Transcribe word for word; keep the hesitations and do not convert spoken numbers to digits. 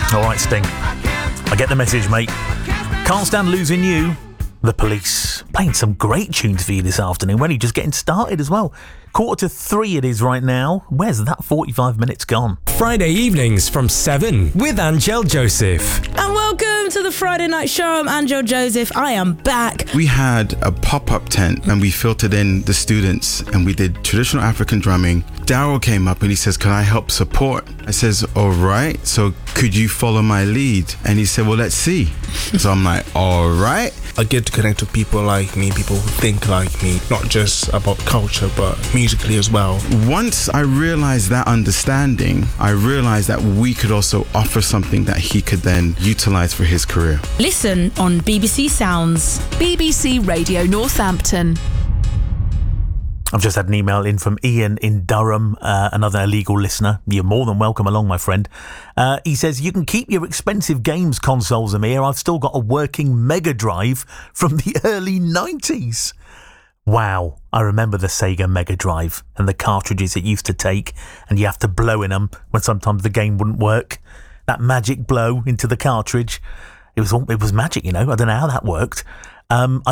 All right, Sting. I get the message, mate. Can't stand losing you. The Police. Playing some great tunes for you this afternoon. We're only just getting started as well. Quarter to three it is right now. Where's that forty-five minutes gone? Friday evenings from seven with Angel Joseph. And welcome to the Friday Night Show. I'm Angel Joseph. I am back. We had a pop-up tent and we filtered in the students and we did traditional African drumming. Daryl came up and he says, can I help support? I says, all right, so could you follow my lead? And he said, well, let's see. So I'm like, all right. I get to connect with people like me, people who think like me, not just about culture, but musically as well. Once I realized that understanding, I realized that we could also offer something that he could then utilize for his career. Listen on B B C Sounds. B B C Radio Northampton. I've just had an email in from Ian in Durham, uh, another illegal listener. You're more than welcome along, my friend. Uh, he says, you can keep your expensive games consoles, Amir. I've still got a working Mega Drive from the early nineties. Wow, I remember the Sega Mega Drive and the cartridges it used to take, and you have to blow in them when sometimes the game wouldn't work. That magic blow into the cartridge. It was, it was magic, you know. I don't know how that worked. Um, I